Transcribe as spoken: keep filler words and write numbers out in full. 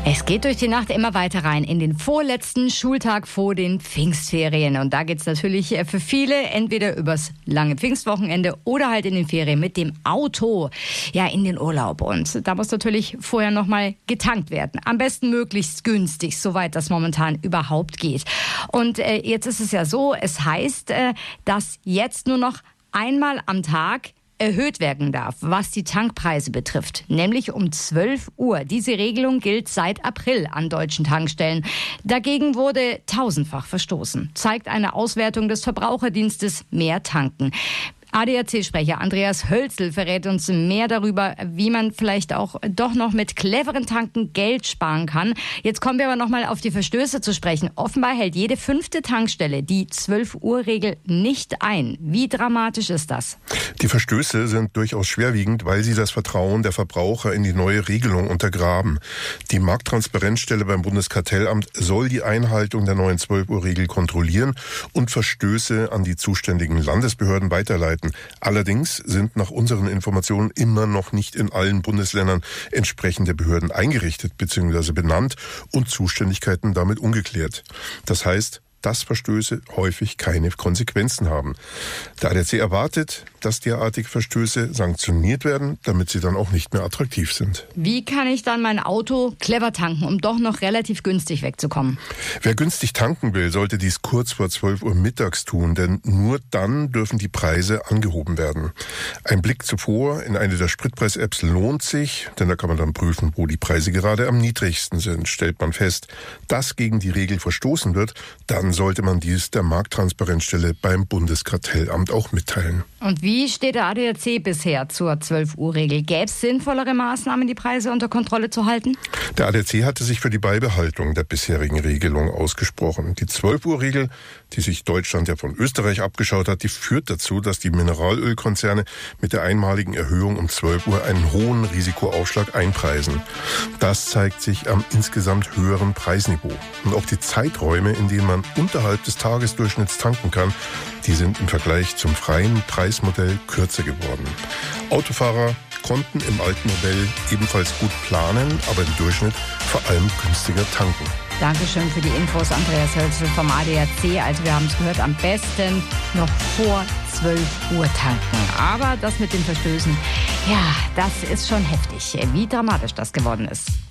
Es geht durch die Nacht immer weiter rein in den vorletzten Schultag vor den Pfingstferien. Und da geht es natürlich für viele entweder übers lange Pfingstwochenende oder halt in den Ferien mit dem Auto ja in den Urlaub. Und da muss natürlich vorher nochmal getankt werden. Am besten möglichst günstig, soweit das momentan überhaupt geht. Und äh, jetzt ist es ja so, es heißt, äh, dass jetzt nur noch einmal am Tag erhöht werden darf, was die Tankpreise betrifft, nämlich um zwölf Uhr. Diese Regelung gilt seit April an deutschen Tankstellen. Dagegen wurde tausendfach verstoßen, zeigt eine Auswertung des Verbraucherdienstes Mehr Tanken. A D A C-Sprecher Andreas Hölzl verrät uns mehr darüber, wie man vielleicht auch doch noch mit cleveren Tanken Geld sparen kann. Jetzt kommen wir aber noch mal auf die Verstöße zu sprechen. Offenbar hält jede fünfte Tankstelle die zwölf Uhr Regel nicht ein. Wie dramatisch ist das? Die Verstöße sind durchaus schwerwiegend, weil sie das Vertrauen der Verbraucher in die neue Regelung untergraben. Die Markttransparenzstelle beim Bundeskartellamt soll die Einhaltung der neuen zwölf Uhr Regel kontrollieren und Verstöße an die zuständigen Landesbehörden weiterleiten. Allerdings sind nach unseren Informationen immer noch nicht in allen Bundesländern entsprechende Behörden eingerichtet bzw. benannt und Zuständigkeiten damit ungeklärt. Das heißt, dass Verstöße häufig keine Konsequenzen haben. Der A D A C erwartet, dass derartige Verstöße sanktioniert werden, damit sie dann auch nicht mehr attraktiv sind. Wie kann ich dann mein Auto clever tanken, um doch noch relativ günstig wegzukommen? Wer günstig tanken will, sollte dies kurz vor zwölf Uhr mittags tun, denn nur dann dürfen die Preise angehoben werden. Ein Blick zuvor in eine der Spritpreis-Apps lohnt sich, denn da kann man dann prüfen, wo die Preise gerade am niedrigsten sind. Stellt man fest, dass gegen die Regel verstoßen wird, dann sollte man dies der Markttransparenzstelle beim Bundeskartellamt auch mitteilen. Und wie steht der A D A C bisher zur zwölf Uhr Regel? Gäbe es sinnvollere Maßnahmen, die Preise unter Kontrolle zu halten? Der A D A C hatte sich für die Beibehaltung der bisherigen Regelung ausgesprochen. Die zwölf Uhr Regel, die sich Deutschland ja von Österreich abgeschaut hat, die führt dazu, dass die Mineralölkonzerne mit der einmaligen Erhöhung um zwölf Uhr einen hohen Risikoaufschlag einpreisen. Das zeigt sich am insgesamt höheren Preisniveau. Und auch die Zeiträume, in denen man unterhalb des Tagesdurchschnitts tanken kann, die sind im Vergleich zum freien Preismodell kürzer geworden. Autofahrer konnten im alten Modell ebenfalls gut planen, aber im Durchschnitt vor allem günstiger tanken. Dankeschön für die Infos, Andreas Hölzl vom A D A C. Also wir haben es gehört, am besten noch vor zwölf Uhr tanken. Aber das mit den Verstößen, ja, das ist schon heftig, wie dramatisch das geworden ist.